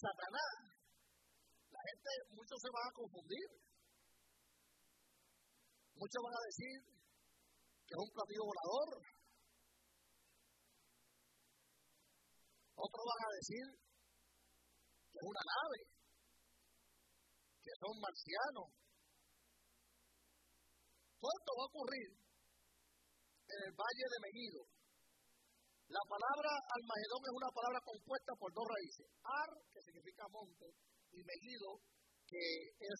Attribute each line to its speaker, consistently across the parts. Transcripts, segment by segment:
Speaker 1: Satanás, la gente, muchos se van a confundir. Muchos van a decir que es un platillo volador. Otros van a decir que es una nave, que son marcianos. Todo esto va a ocurrir en el valle de Megiddo. La palabra Armagedón es una palabra compuesta por dos raíces. Ar, que significa monte, y Megiddo, que es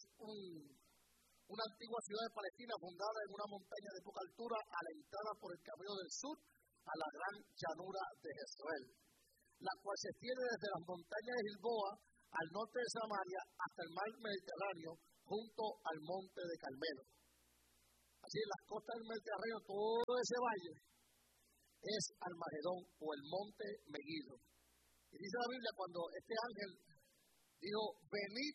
Speaker 1: una antigua ciudad de Palestina fundada en una montaña de poca altura a la entrada por el camino del sur a la gran llanura de Jezreel, la cual se extiende desde las montañas de Gilboa al norte de Samaria hasta el mar Mediterráneo junto al monte de Carmelo. Así en las costas del Mediterráneo, todo ese valle es Armagedón o el monte Megiddo. Y dice la Biblia, cuando este ángel dijo, venid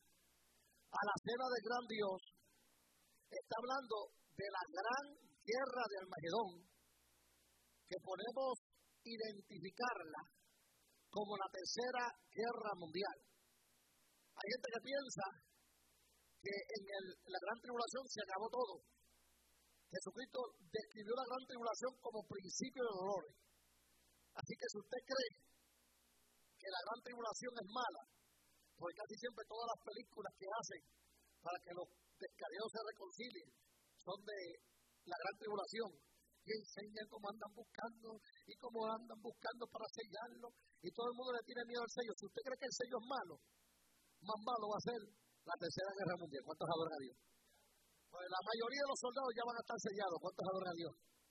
Speaker 1: a la cena del gran Dios, está hablando de la gran guerra de Armagedón, que podemos identificarla como la tercera guerra mundial. Hay gente que piensa que en la gran tribulación se acabó todo. Jesucristo describió la gran tribulación como principio de dolores. Así que si usted cree que la gran tribulación es mala, porque casi siempre todas las películas que hacen para que los descarriados se reconcilien son de la gran tribulación y enseñan cómo andan buscando y cómo andan buscando para sellarlo y todo el mundo le tiene miedo al sello. Si usted cree que el sello es malo, más malo va a ser la tercera guerra mundial. ¿Cuántos adoran a Dios? Pues la mayoría de los soldados ya van a estar sellados. ¿Cuántos adoran a Dios?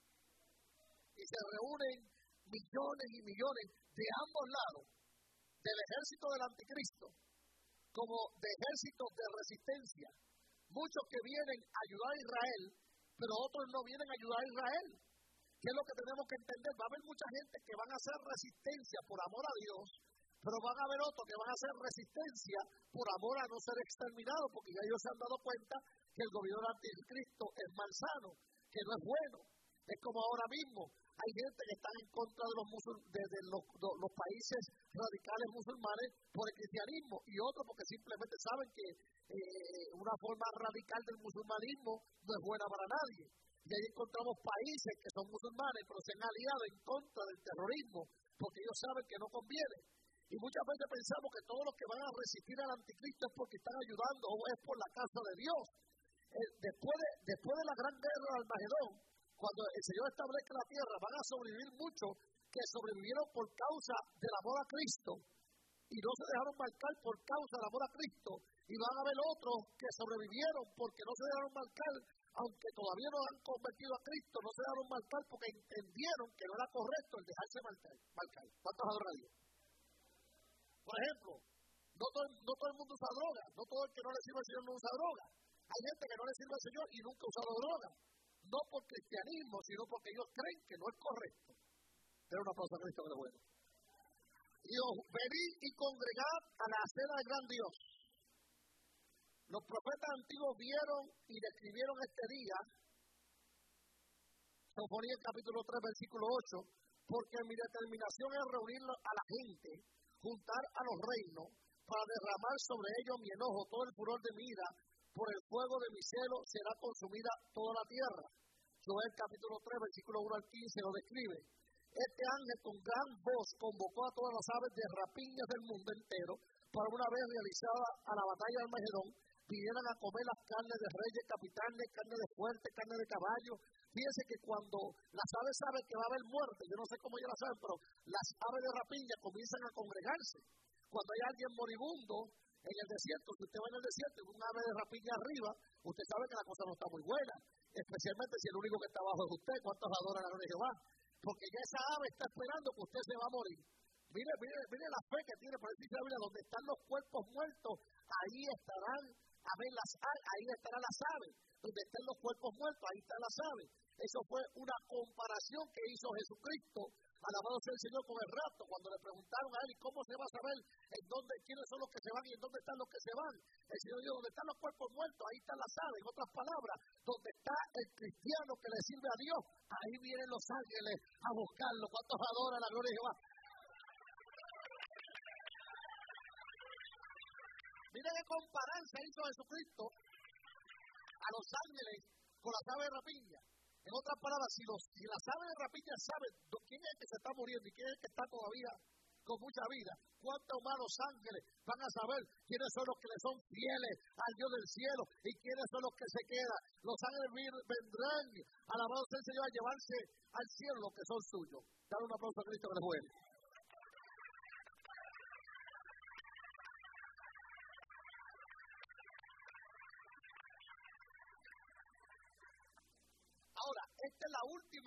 Speaker 1: Y se reúnen millones y millones de ambos lados del ejército del anticristo como de ejércitos de resistencia. Muchos que vienen a ayudar a Israel, pero otros no vienen a ayudar a Israel. ¿Qué es lo que tenemos que entender? Va a haber mucha gente que van a hacer resistencia por amor a Dios, pero van a haber otros que van a hacer resistencia por amor a no ser exterminados, porque ya ellos se han dado cuenta que el gobierno del anticristo es malsano, que no es bueno. Es como ahora mismo, hay gente que está en contra de los países radicales musulmanes por el cristianismo y otros porque simplemente saben que una forma radical del musulmanismo no es buena para nadie. Y ahí encontramos países que son musulmanes pero se han aliado en contra del terrorismo porque ellos saben que no conviene. Y muchas veces pensamos que todos los que van a resistir al anticristo es porque están ayudando o es por la casa de Dios. Después de la gran guerra de Armagedón, cuando el Señor establezca la tierra, van a sobrevivir muchos que sobrevivieron por causa del amor a Cristo y no se dejaron marcar por causa del amor a Cristo, y van a haber otros que sobrevivieron porque no se dejaron marcar, aunque todavía no han convertido a Cristo, no se dejaron marcar porque entendieron que no era correcto el dejarse marcar. ¿Cuántos adoran a Dios? Por ejemplo, no todo el mundo usa droga, no todo el que no le sirve al Señor no usa droga. Hay gente que no le sirve al Señor y nunca ha usado droga. No por cristianismo, sino porque ellos creen que no es correcto. Pero un aplauso a Cristo que es bueno. Dios, venid y congregad a la cena del gran Dios. Los profetas antiguos vieron y describieron este día, Sofonía capítulo 3, versículo 8, porque mi determinación es reunir a la gente, juntar a los reinos, para derramar sobre ellos mi enojo, todo el furor de mi ira, por el fuego de mi celo será consumida toda la tierra. Joel capítulo 3, versículo 1 al 15 lo describe. Este ángel con gran voz convocó a todas las aves de rapiñas del mundo entero para una vez realizada a la batalla de Armagedón, vinieran a comer las carnes de reyes, capitanes, carne de fuerte, carne de caballo. Fíjense que cuando las aves saben que va a haber muerte, yo no sé cómo ya la saben, pero las aves de rapiña comienzan a congregarse. Cuando hay alguien moribundo en el desierto, si usted va en el desierto y un ave de rapiña arriba, usted sabe que la cosa no está muy buena, especialmente si el único que está abajo es usted. ¿Cuántos adoran a la gloria de Jehová? Porque ya esa ave está esperando que usted se va a morir. Mire la fe que tiene, por eso dice la Biblia, donde están los cuerpos muertos, ahí estarán, ahí estarán las aves. Donde están los cuerpos muertos, ahí están las aves. Eso fue una comparación que hizo Jesucristo, alabado sea el Señor, con el rapto, cuando le preguntaron a él, ¿y cómo se va a saber quiénes son los que se van y en dónde están los que se van? El Señor dijo, donde están los cuerpos muertos, ahí están las aves. En otras palabras, donde está el cristiano que le sirve a Dios, ahí vienen los ángeles a buscarlo. ¿Cuántos adoran la gloria de Jehová? Mira qué comparanza hizo Jesucristo a los ángeles con las aves de rapiña. En otras palabras, si las aves de rapiña saben quién es el que se está muriendo y quién es el que está todavía con mucha vida, ¿cuántos más los ángeles van a saber quiénes son los que le son fieles al Dios del cielo y quiénes son los que se quedan? Los ángeles vendrán, alabado sea el Señor, a llevarse al cielo los que son suyos. Dale un aplauso a Cristo que les juegue. Ahora, esta es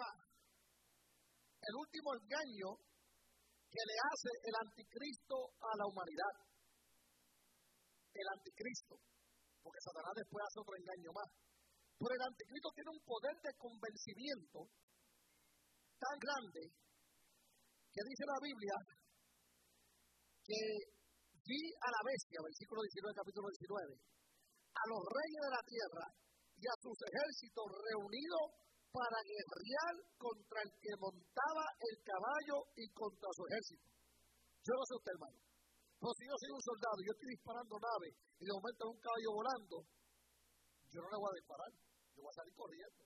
Speaker 1: el último engaño que le hace el anticristo a la humanidad. El anticristo, porque Satanás después hace otro engaño más. Pero el anticristo tiene un poder de convencimiento tan grande que dice la Biblia que vi a la bestia, versículo 19, capítulo 19, a los reyes de la tierra y a sus ejércitos reunidos para guerrear contra el que montaba el caballo y contra su ejército. Yo no sé usted, hermano, pero si yo soy un soldado y yo estoy disparando naves y de momento hay un caballo volando, yo no le voy a disparar, yo voy a salir corriendo.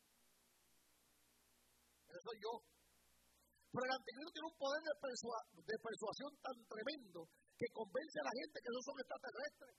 Speaker 1: Eso soy yo. Pero el anticristo tiene un poder de persuasión tan tremendo que convence a la gente que esos son extraterrestres.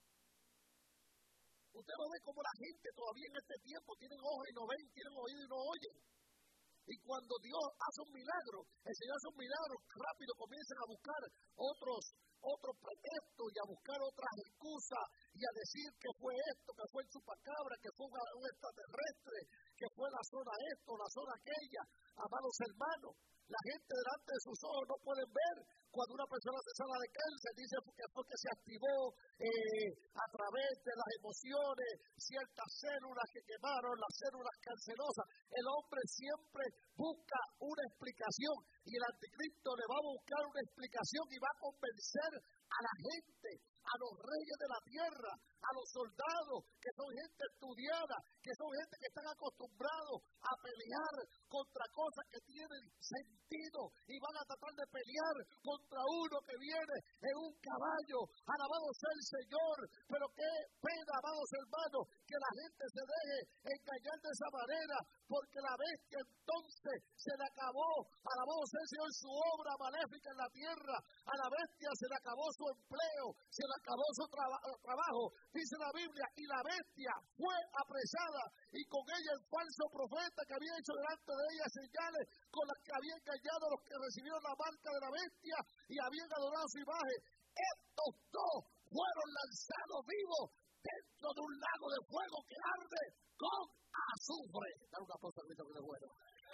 Speaker 1: Usted no ve cómo la gente todavía en este tiempo tienen ojos y no ven, tienen oído y no oyen. Y cuando Dios hace un milagro, el Señor hace un milagro, rápido comienzan a buscar otros pretextos y a buscar otras excusas y a decir que fue esto, que fue el chupacabra, que fue un extraterrestre, que fue la zona esto, la zona aquella. Amados hermanos, la gente delante de sus ojos no pueden ver cuando una persona se sana de cáncer, dice que fue que se activó a través de las emociones, ciertas células que quemaron, las células cancerosas. El hombre siempre busca una explicación y el anticristo le va a buscar una explicación y va a convencer a la gente, a los reyes de la tierra, a los soldados, que son gente estudiada, que son gente que están acostumbrados a pelear contra cosas que tienen sentido y van a tratar de pelear contra uno que viene en un caballo. Alabado sea el Señor, pero qué pena, amados hermanos, que la gente se deje engañar de esa manera, porque la bestia entonces se le acabó, alabado sea el Señor, su obra maléfica en la tierra. A la bestia se le acabó su empleo, se le acabó su trabajo. Dice la Biblia, y la bestia fue apresada, y con ella el falso profeta que había hecho delante de ella señales con las que había engañado a los que recibieron la marca de la bestia y habían adorado su imagen. Estos dos fueron lanzados vivos dentro de un lago de fuego que arde con azufre. Dale una cosa que es bueno.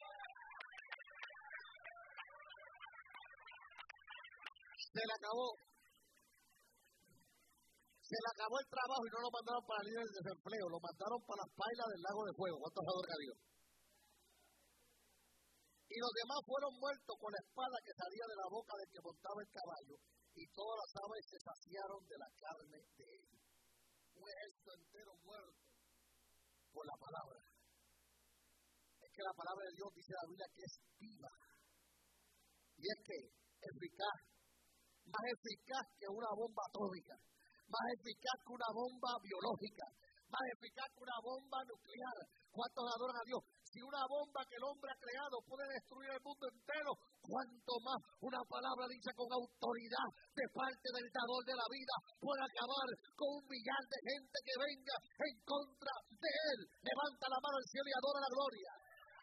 Speaker 1: Se le acabó. Se le acabó el trabajo y no lo mandaron para líder del desempleo, lo mandaron para las pailas del lago de fuego. ¿Cuántos adoran a Dios? Y los demás fueron muertos con la espada que salía de la boca del que montaba el caballo, y todas las aves se saciaron de la carne de ellos. Un ejército entero muerto por la palabra. Es que la palabra de Dios dice la Biblia que es viva. Y es que eficaz, más eficaz que una bomba atómica, más eficaz que una bomba biológica, más eficaz que una bomba nuclear. ¿Cuántos adoran a Dios? Si una bomba que el hombre ha creado puede destruir el mundo entero, ¿cuánto más una palabra dicha con autoridad de parte del dador de la vida puede acabar con 1 millar de gente que venga en contra de él? Levanta la mano al cielo y adora la gloria.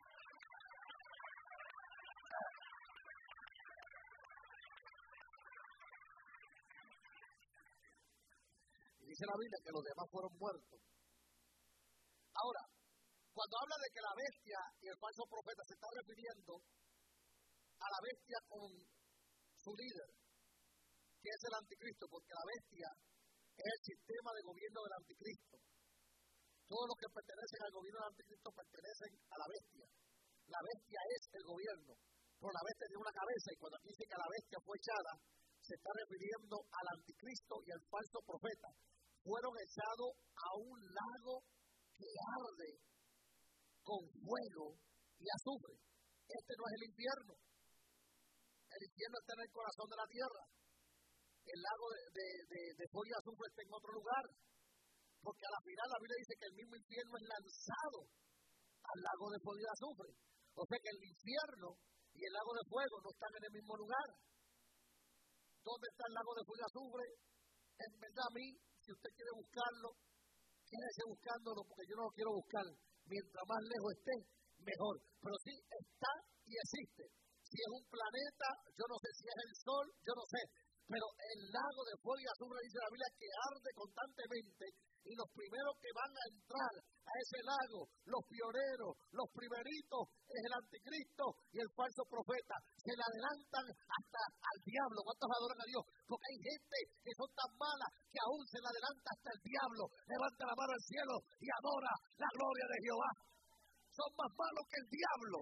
Speaker 1: Dice la Biblia que los demás fueron muertos. Ahora, cuando habla de que la bestia y el falso profeta se está refiriendo a la bestia con su líder, que es el anticristo, porque la bestia es el sistema de gobierno del anticristo. Todos los que pertenecen al gobierno del anticristo pertenecen a la bestia. La bestia es el gobierno, pero la bestia tiene una cabeza, y cuando aquí dice que la bestia fue echada, se está refiriendo al anticristo y al falso profeta. Fueron echados a un lago que arde con fuego y azufre. Este no es el infierno. El infierno está en el corazón de la tierra. el lago de fuego y azufre está en otro lugar. Porque a la final la Biblia dice que el mismo infierno es lanzado al lago de fuego y azufre. O sea que el infierno y el lago de fuego no están en el mismo lugar. ¿Dónde está el lago de fuego y azufre? En verdad, a mí, si usted quiere buscarlo, quédese buscándolo, porque yo no lo quiero buscar. Mientras más lejos esté, mejor. Pero sí está y existe. Si es un planeta, yo no sé si es el sol, yo no sé. Pero el lago de fuego y azufre dice la Biblia que arde constantemente, y los primeros que van a entrar a ese lago, los pioneros, los primeritos, es el anticristo y el falso profeta. Se le adelantan hasta al diablo. ¿Cuántos adoran a Dios? Porque hay gente que son tan malas que aún se le adelanta hasta el diablo. Levanta la mano al cielo y adora la gloria de Jehová. Son más malos que el diablo.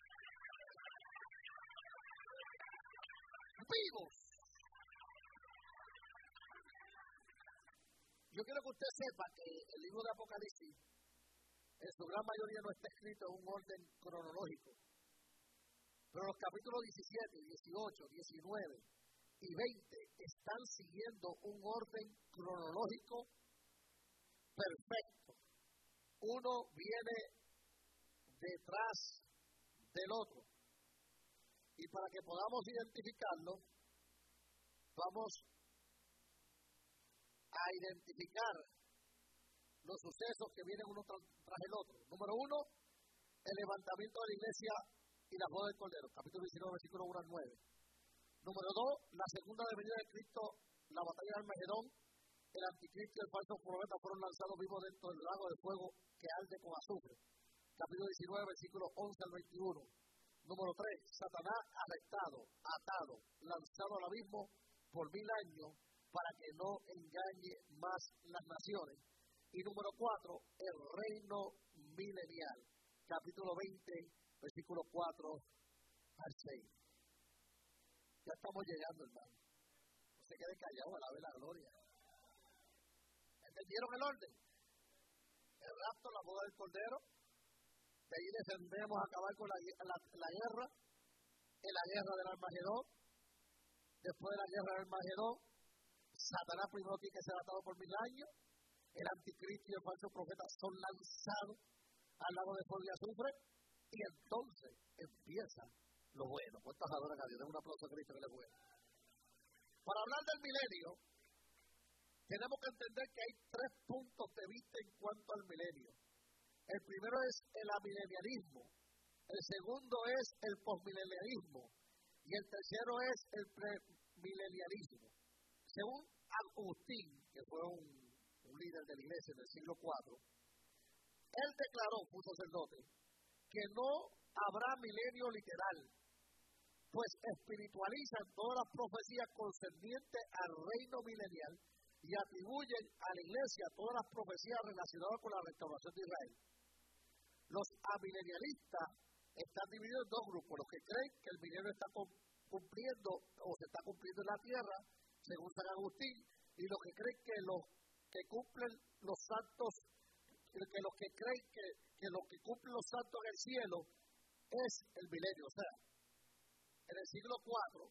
Speaker 1: Vivos. Yo quiero que usted sepa que el libro de Apocalipsis, en su gran mayoría, no está escrito en un orden cronológico. Pero los capítulos 17, 18, 19 y 20 están siguiendo un orden cronológico perfecto. Uno viene detrás del otro. Y para que podamos identificarlo, vamos a identificar los sucesos que vienen uno tras el otro. Número 1, el levantamiento de la iglesia y la boda del Cordero, capítulo 19, versículo 1 al 9. Número 2, la segunda venida de Cristo, la batalla de Armagedón. El anticristo y el falso profeta fueron lanzados vivos dentro del lago de fuego que arde con azufre. Capítulo 19, versículo 11 al 21. Número 3, Satanás arrestado, atado, lanzado al abismo por 1000 años, para que no engañe más las naciones. Y número 4, el reino milenial. Capítulo 20, versículo 4 al 6. Ya estamos llegando, hermano. No se quede callado, alabe la gloria. ¿Entendieron el orden? El rapto, la boda del Cordero. De ahí descendemos a acabar con la guerra. En la guerra del Armagedón. Después de la guerra del Armagedón, Satanás primero tiene que ser atado por 1000 años. El anticristo y el falso profeta son lanzados al lago de fuego y azufre. Y entonces empieza lo bueno. ¿Cuántos adoran a Dios? Den un aplauso a Cristo que le es bueno. Para hablar del milenio, tenemos que entender que hay 3 puntos de vista en cuanto al milenio. El primero es el amilenialismo. El segundo es el posmilenialismo. Y el tercero es el premilenialismo. Según Agustín, que fue un líder de la iglesia en el siglo IV, él declaró, un sacerdote, que no habrá milenio literal, pues espiritualizan todas las profecías concernientes al reino milenial y atribuyen a la iglesia todas las profecías relacionadas con la restauración de Israel. Los amilenialistas están divididos en 2 grupos, los que creen que el milenio está cumpliendo o se está cumpliendo en la tierra, según San Agustín, y los que creen que los que cumplen los santos, que los que creen que los que cumplen los santos en el cielo es el milenio. O sea, en el siglo IV,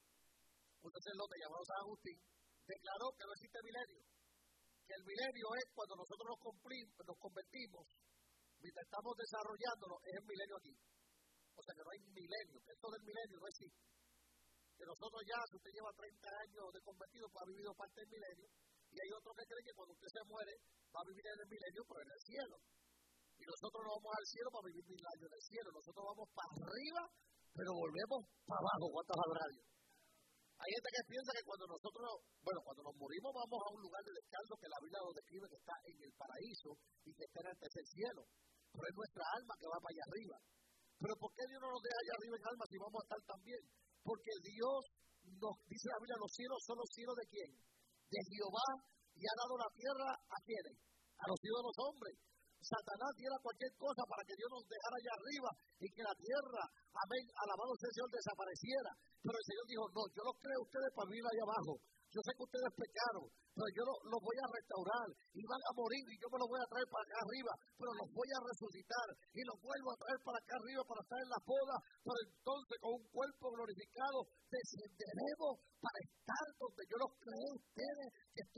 Speaker 1: un sacerdote llamado San Agustín declaró que no existe milenio, que el milenio es cuando nosotros nos convertimos, mientras estamos desarrollándonos, es el milenio aquí. O sea que no hay milenio, que esto del milenio no existe. Que nosotros ya, si usted lleva 30 años de convertido, pues ha vivido parte del milenio, y hay otros que creen que cuando usted se muere, va a vivir en el milenio, pero en el cielo. Y nosotros no vamos al cielo para vivir 1000 años en el cielo, nosotros vamos para arriba, pero volvemos para abajo. ¿Cuántos habrá? Hay gente que piensa que cuando cuando nos morimos vamos a un lugar de descanso que la Biblia nos describe que está en el paraíso y que está en el tercer cielo. Pero es nuestra alma que va para allá arriba. Pero ¿por qué Dios no nos deja allá arriba en alma si vamos a estar también? Porque Dios nos dice la Biblia, los cielos son los cielos de ¿quién? De Jehová, y ha dado la tierra ¿a quiénes? A los hijos de los hombres. Satanás diera cualquier cosa para que Dios nos dejara allá arriba y que la tierra, amén, alabado sea el Señor, desapareciera. Pero el Señor dijo, no, yo los creo a ustedes para vivir allá abajo. Yo sé que ustedes pecaron, pero yo los voy a restaurar y van a morir y yo me los voy a traer para acá arriba, pero los voy a resucitar y los vuelvo a traer para acá arriba para estar en la boda, pero entonces con un cuerpo glorificado descenderemos para estar donde yo los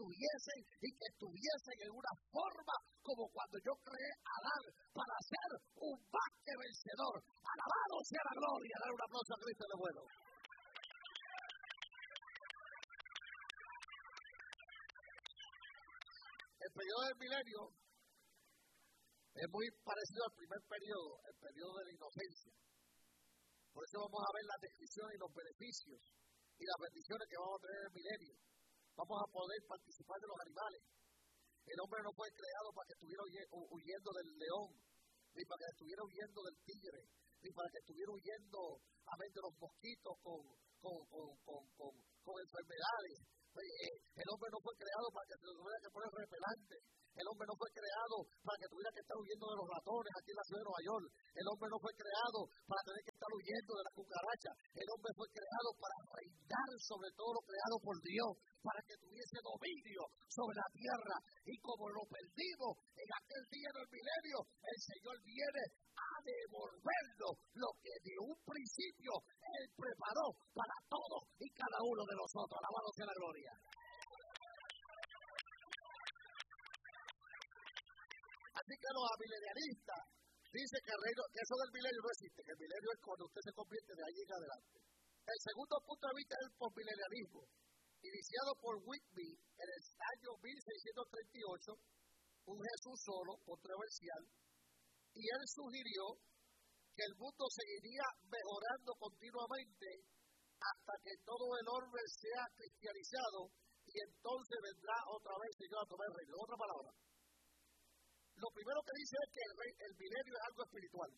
Speaker 1: constituyesen y que estuviesen en una forma como cuando yo creé a Adán para ser un más que vencedor. Alabado sea la gloria. Dar un aplauso a Cristo de bueno. El periodo del milenio es muy parecido al primer periodo, el periodo de la inocencia. Por eso vamos a ver las descripciones y los beneficios y las bendiciones que vamos a tener en el milenio. Vamos a poder participar de los animales. El hombre no fue creado para que estuviera huyendo del león, ni para que estuviera huyendo del tigre, ni para que estuviera huyendo de los mosquitos con enfermedades. El hombre no fue creado para que se tuviera que poner repelente. El hombre no fue creado para que tuviera que estar huyendo de los ratones aquí en la ciudad de Nueva York. El hombre no fue creado para tener que estar huyendo de la cucaracha. El hombre fue creado para reinar sobre todo lo creado por Dios, para que tuviese dominio sobre la tierra. Y como lo perdimos en aquel día del milenio, el Señor viene a devolvernos lo que de un principio Él preparó para todos y cada uno de nosotros. Alabado sea la gloria. Así que los amilenialistas dicen que eso del milenio no existe, que el milenio es cuando usted se convierte de allí en adelante. El segundo punto de vista es el posmilenialismo, iniciado por Whitby en el año 1638, un Jesús solo, controversial, y él sugirió que el mundo seguiría mejorando continuamente hasta que todo el orbe sea cristianizado y entonces vendrá otra vez el Señor a tomar el reino. En otra palabra, lo primero que dice es que el milenio es algo espiritual,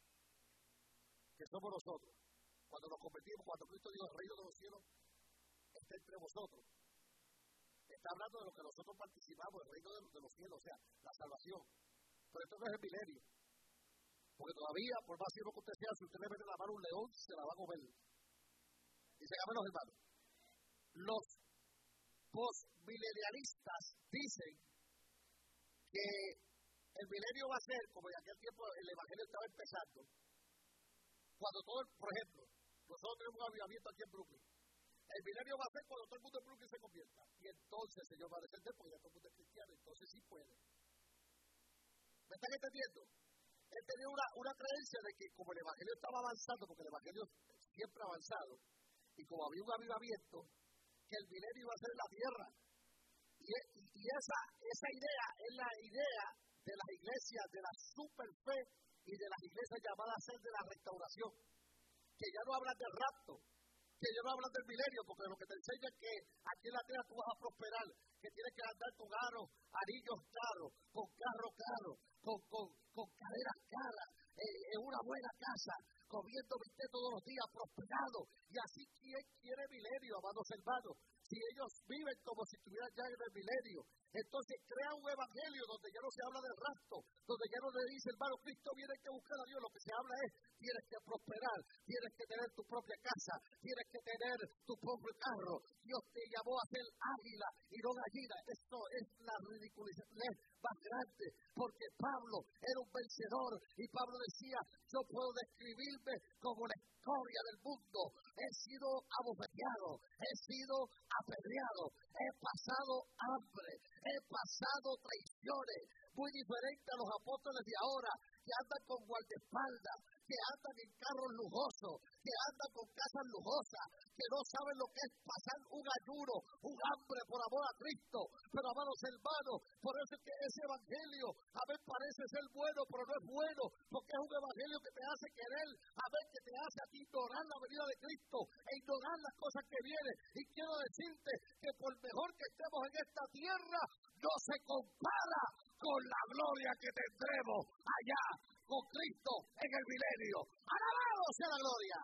Speaker 1: que somos nosotros. Cuando nos convertimos, cuando Cristo dijo el reino de los cielos está entre vosotros, está hablando de lo que nosotros participamos, el reino de los cielos, o sea, la salvación. Pero esto no es el milenio, porque todavía, por más siervo que usted sea, si usted le mete la mano a un león, se la va a comer. Dicen, amén los hermanos. Los postmilenialistas dicen que el milenio va a ser, como en aquel tiempo el evangelio estaba empezando, cuando todo, por ejemplo, nosotros tenemos un avivamiento aquí en Brooklyn. El milenio va a ser cuando todo el mundo en Brooklyn se convierta. Y entonces el Señor va a descender porque ya todo el mundo es cristiano, entonces sí puede. ¿Me están entendiendo? Él tenía una creencia de que como el evangelio estaba avanzando, porque el evangelio siempre ha avanzado, y como había un avivamiento, que el milenio iba a ser en la tierra. Y esa idea es la idea de las iglesias, de la superfe y de las iglesias llamadas a ser de la restauración, que ya no hablan del rapto, que ya no hablan del milenio, porque lo que te enseña es que aquí en la tierra tú vas a prosperar, que tienes que andar con aros, anillos caros, con carro caro, con caderas caras, en una buena casa, comiendo bistec todos los días, prosperado. Y así, ¿quién quiere milenio, amados hermanos? Si ellos viven como si estuvieran ya en el milenio, entonces crea un evangelio donde ya no se habla del rapto, donde ya no le dice, hermano, Cristo viene que buscar a Dios. Lo que se habla es, tienes que prosperar, tienes que tener tu propia casa, tienes que tener tu propio carro. Dios te llamó a ser águila y no gallina. Esto es la ridiculez más grande, porque Pablo era un vencedor y Pablo decía, yo puedo describirme como la escoria del mundo. He sido abofeteado, he sido apedreado, he pasado hambre, he pasado traiciones, muy diferente a los apóstoles de ahora, que andan con guardaespaldas, que andan en carros lujosos, que andan con casas lujosas, que no saben lo que es pasar un ayuno, un hambre por amor a Cristo. Pero amados hermanos, por eso es que ese evangelio a ver parece ser bueno, pero no es bueno, porque es un evangelio que te hace querer, a ver, que te hace a ti ignorar la venida de Cristo e ignorar las cosas que vienen. Y quiero decirte que por mejor que estemos en esta tierra, no se compara con la gloria que tendremos allá con Cristo en el milenio. ¡Alabado sea la gloria!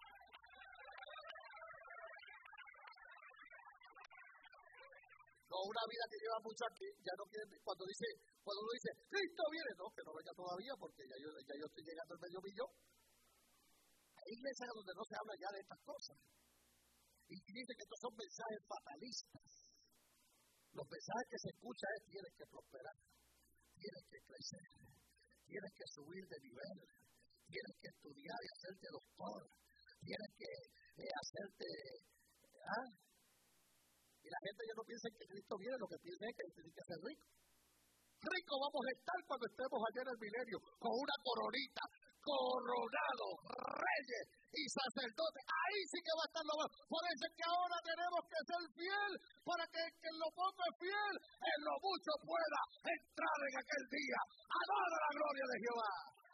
Speaker 1: No, una vida que lleva mucho aquí, ya no quiere, cuando uno dice, Cristo viene, no, que no venga todavía, porque ya yo estoy llegando al medio millón. Hay iglesias donde no se habla ya de estas cosas. Y dice que estos son mensajes fatalistas. Los mensajes que se escuchan es, tienes que prosperar, tienes que crecer, tienes que subir de nivel, tienes que estudiar y hacerte doctor, tienes que hacerte... Y la gente ya no piensa que Cristo viene, lo que piensa es que tiene que ser rico. Rico vamos a estar cuando estemos allá en el milenio, con una coronita, coronados, reyes y sacerdotes. Ahí sí que va a estar lo más. Por eso es que ahora tenemos que ser fiel, para que en lo poco es fiel, en lo mucho pueda entrar en aquel día. Alaba la gloria de Jehová.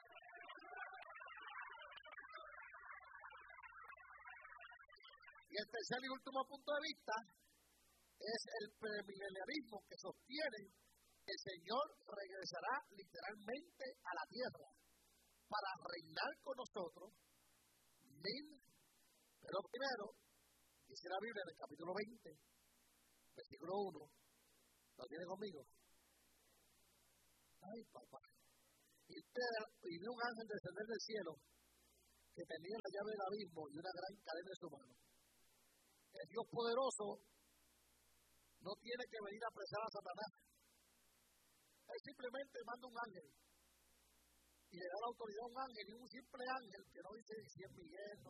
Speaker 1: Y el tercer y último punto de vista es el premileniarismo, que sostiene que el Señor regresará literalmente a la tierra para reinar con nosotros. Pero primero, dice la Biblia en el capítulo 20, versículo 1, ¿lo tiene conmigo? Ay, papá. Y vi un ángel descender del cielo que tenía la llave del abismo y una gran cadena en su mano. El Dios poderoso no tiene que venir a apresar a Satanás. Él simplemente manda un ángel y le da la autoridad a un ángel, y un simple ángel que no dice si es Miguel, no